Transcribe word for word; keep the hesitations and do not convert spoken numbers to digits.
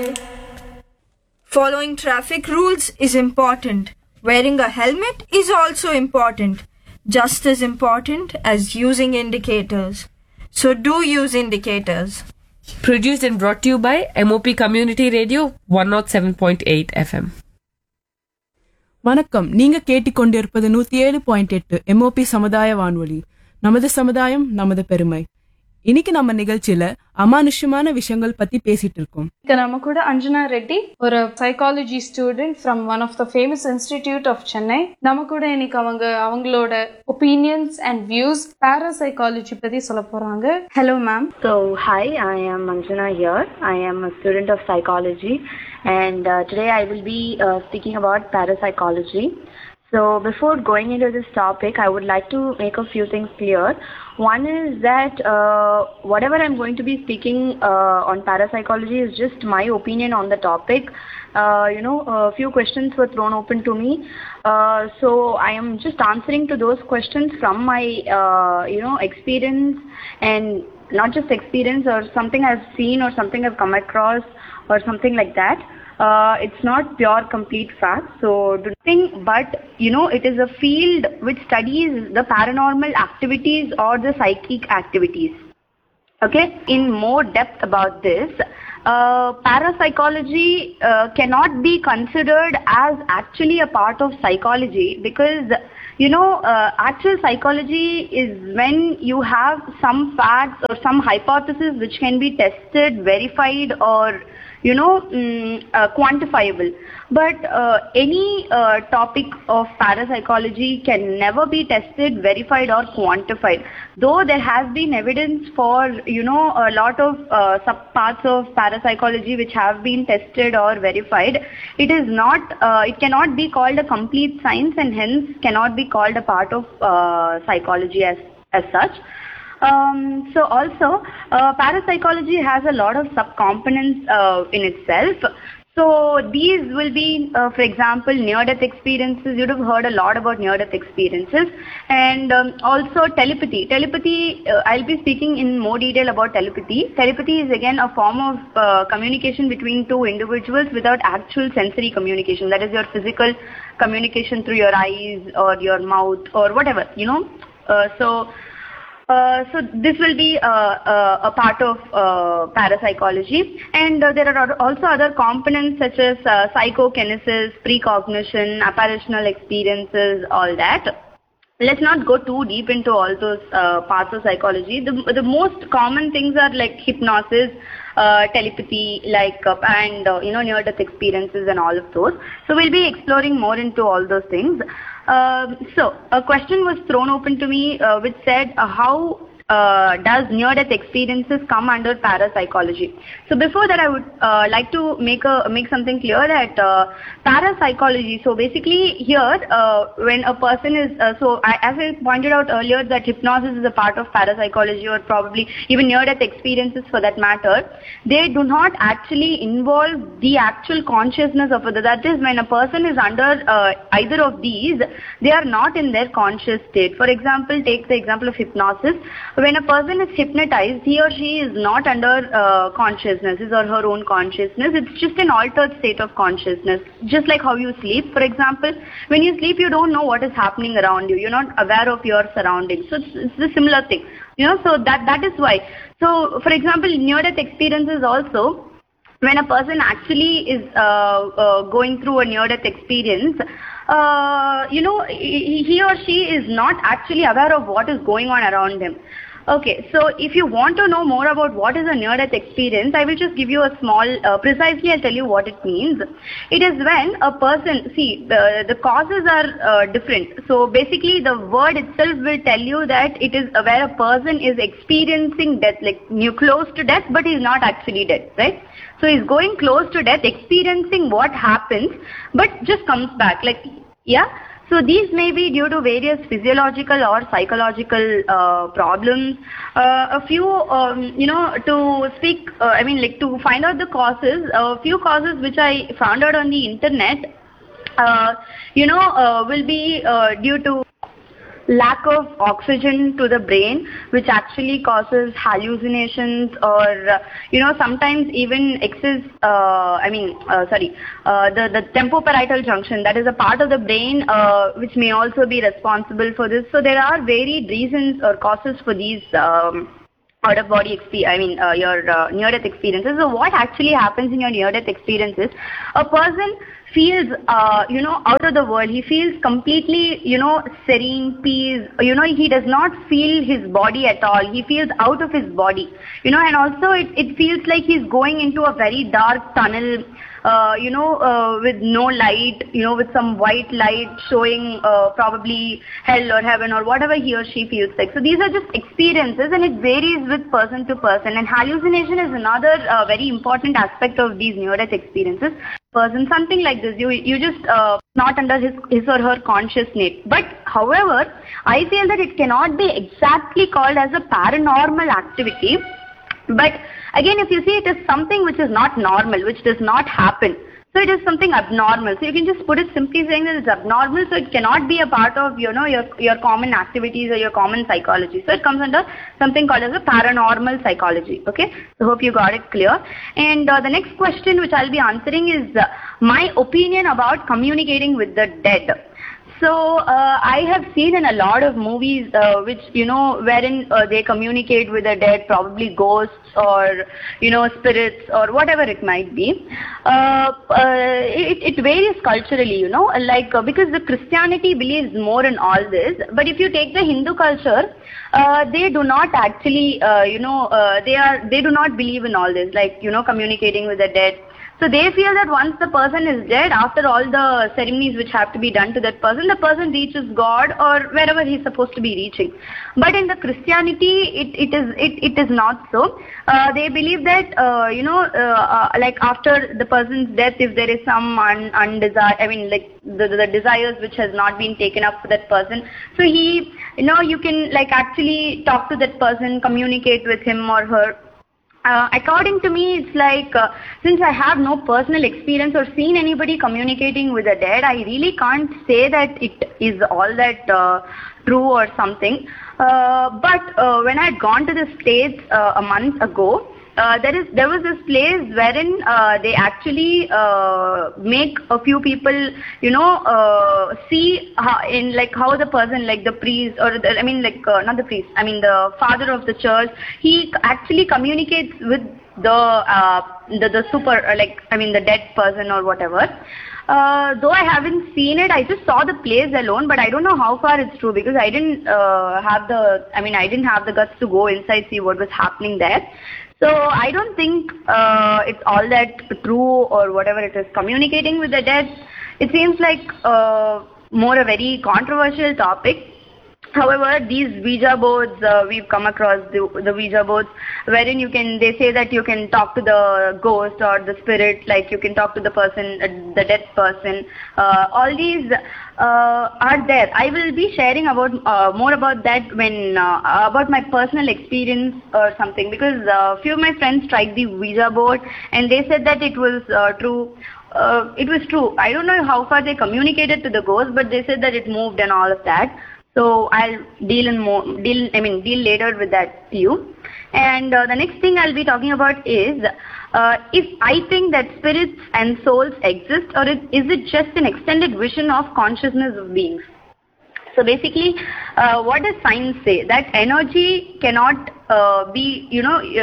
Following traffic rules is important. Wearing a helmet is also important, just as important as using indicators. So do use indicators. Produced and brought to you by M O P Community Radio one oh seven point eight F M. வணக்கம். நீங்க கேட்டுக்கொண்டிருப்பது நூத்தி ஏழு point எட்டு MOP சமுதாய வானொலி. நமது சமுதாயம் நமது பெருமை. இன்னைக்கு நம்ம நிகழ்ச்சியில அமானுஷ்யமான விஷயங்கள் பத்தி பேசிட்டு இருக்கோம். நம்ம கூட அஞ்சனா ரெட்டி, ஒரு psychology student from one of the famous institute of Chennai. நம்ம கூட இன்னைக்கு அவங்க அவங்களோட ஒப்பீனியன்ஸ் அண்ட் வியூஸ் பாராசைக்காலஜி பத்தி சொல்ல போறாங்க. Hello ma'am. So hi, I am Anjana here. I am a student of psychology and uh, today I will be uh, speaking about parapsychology. So before going into this topic, I would like to make a few things clear. One is that uh, whatever I'm going to be speaking uh, on parapsychology is just my opinion on the topic. Uh, you know, a few questions were thrown open to me. Uh, so I am just answering to those questions from my, uh, you know, experience, and not just experience or something I've seen or something I've come across or something like that. Uh, it's not pure complete fact, so do nothing but, you know, it is a field which studies the paranormal activities or the psychic activities. Okay, in more depth about this, uh, parapsychology uh, cannot be considered as actually a part of psychology, because you know, uh, actual psychology is when you have some facts or some hypothesis which can be tested, verified, or you know, um, uh, quantifiable. But uh, any uh, topic of parapsychology can never be tested, verified, or quantified. Though there has been evidence for, you know, a lot of uh, subparts of parapsychology which have been tested or verified, it is not, uh, it cannot be called a complete science, and hence cannot be called a part of uh, psychology as as such. Um, so also, uh, parapsychology has a lot of subcomponents uh, in itself. So these will be, uh, for example, near-death experiences. You'd have heard a lot about near-death experiences. And um, also telepathy. Telepathy, uh, I'll be speaking in more detail about telepathy. Telepathy is again a form of uh, communication between two individuals without actual sensory communication. That is your physical communication through your eyes or your mouth or whatever, you know. Uh, so... Uh, so this will be uh, uh, a part of uh, parapsychology, and uh, there are also other components such as uh, psychokinesis, precognition, apparitional experiences, all that. Let's not go too deep into all those uh, parts of psychology. The, the most common things are like hypnosis, uh, telepathy, like uh, and uh, you know, near-death experiences and all of those. So we'll be exploring more into all those things. Uh, so a question was thrown open to me uh, which said uh, how uh, does near-death experiences come under parapsychology? So before that, I would uh, like to make a make something clear that uh, parapsychology. So basically, here uh, when a person is uh, so I, as I pointed out earlier, that hypnosis is a part of parapsychology, or probably even near-death experiences for that matter. They do not actually involve the actual consciousness of it. That is, when a person is under uh, either of these, they are not in their conscious state. For example, take the example of hypnosis. When a person is hypnotized, he or she is not under uh, consciousness, his or her own consciousness. It's just an altered state of consciousness. Just like how you sleep, for example. When you sleep, you don't know what is happening around you. You're not aware of your surroundings. So it's, it's a similar thing. You know, so that, that is why. So, for example, near-death experiences also, when a person actually is uh, uh, going through a near-death experience, uh, you know, he or she is not actually aware of what is going on around him. Okay, so if you want to know more about what is a near-death experience, I will just give you a small, uh, precisely I'll tell you what it means. It is when a person, see, the, the causes are uh, different. So basically the word itself will tell you that it is where a person is experiencing death, like new close to death, but he is not actually dead, right? So he's going close to death, experiencing what happens, but just comes back, like, yeah. So these may be due to various physiological or psychological uh, problems. Uh, a few, um, you know, to speak, uh, I mean, like to find out the causes, a few causes which I found out on the internet, uh, you know, uh, will be uh, due to lack of oxygen to the brain, which actually causes hallucinations or, uh, you know, sometimes even excess, uh, I mean, uh, sorry, uh, the, the temporoparietal junction, that is a part of the brain uh, which may also be responsible for this. So there are varied reasons or causes for these um, out of body experience, I mean, uh, your uh, near death experiences. So what actually happens in your near death experiences? A person feels, uh, you know, out of the world. He feels completely, you know, serene, peace. You know, he does not feel his body at all. He feels out of his body. You know, and also it, it feels like he's going into a very dark tunnel, uh, you know, uh, with no light, you know, with some white light showing uh, probably hell or heaven or whatever he or she feels like. So these are just experiences, and it varies with person to person. And hallucination is another uh, very important aspect of these near-death experiences. Person, something like this, you you just uh, not under his his or her conscious state. But however, I feel that it cannot be exactly called as a paranormal activity. But again, if you see, it is something which is not normal, which does not happen. So it is something abnormal. So you can just put it simply saying that it's abnormal. So it cannot be a part of, you know, your your common activities or your common psychology. So it comes under something called as a paranormal psychology. Okay. So hope you got it clear. And uh, the next question which I'll be answering is uh, my opinion about communicating with the dead. So uh, I have seen in a lot of movies uh, which, you know, wherein uh, they communicate with the dead, probably ghosts or, you know, spirits or whatever it might be. Uh, uh, it, it varies culturally, you know, like uh, because the Christianity believes more in all this. But if you take the Hindu culture, uh, they do not actually, uh, you know, uh, they are they do not believe in all this, like, you know, communicating with the dead. So they feel that once the person is dead, after all the ceremonies which have to be done to that person, the person reaches God or wherever he's supposed to be reaching. But in the Christianity, it, it is it, it is not so. Uh, they believe that, uh, you know, uh, uh, like after the person's death, if there is some un, undesire, I mean, like the, the desires which has not been taken up for that person, so he, you know, you can like actually talk to that person, communicate with him or her. Uh, according to me, it's like, uh, since I have no personal experience or seen anybody communicating with the dead, I really can't say that it is all that uh, true or something. Uh, but uh, when I had gone to the States uh, a month ago, uh, there is there was this place wherein uh, they actually uh, make a few people, you know, uh, see how, in like how the person, like the priest or the, I mean like uh, not the priest, I mean the father of the church, he actually communicates with the uh, the, the super uh, like I mean the dead person or whatever. Uh, though I haven't seen it, I just saw the place alone, but I don't know how far it's true because I didn't uh, have the, I mean I didn't have the guts to go inside, see what was happening there. So I don't think uh, it's all that true or whatever it is. Communicating with the dead, it seems like uh, more a very controversial topic. However, these Ouija boards, uh, we've come across the, the Ouija boards, wherein you can, they say that you can talk to the ghost or the spirit, like you can talk to the person, uh, the dead person. Uh, all these uh, are there. I will be sharing about uh, more about that when uh, about my personal experience or something, because a uh, few of my friends tried the Ouija board and they said that it was uh, true. Uh, it was true. I don't know how far they communicated to the ghost, but they said that it moved and all of that. So I'll deal in more, deal, I mean, deal later with that to you. And uh, the next thing I'll be talking about is, uh, if I think that spirits and souls exist, or is, is it just an extended vision of consciousness of beings? So basically, uh, what does science say? That energy cannot uh, be, you know,